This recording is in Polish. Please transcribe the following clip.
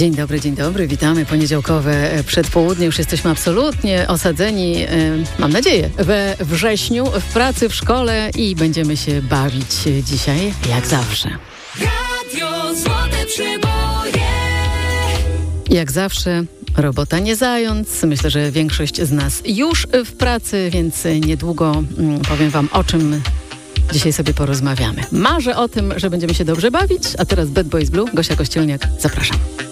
Dzień dobry, witamy. Poniedziałkowe przedpołudnie, już jesteśmy absolutnie osadzeni, mam nadzieję, we wrześniu, w pracy, w szkole i będziemy się bawić dzisiaj, jak zawsze. Radio Złote Przeboje. Jak zawsze, robota nie zając. Myślę, że większość z nas już w pracy, więc niedługo powiem wam, o czym dzisiaj sobie porozmawiamy. Marzę o tym, że będziemy się dobrze bawić, a teraz Bad Boys Blue, Gosia Kościelniak, zapraszam.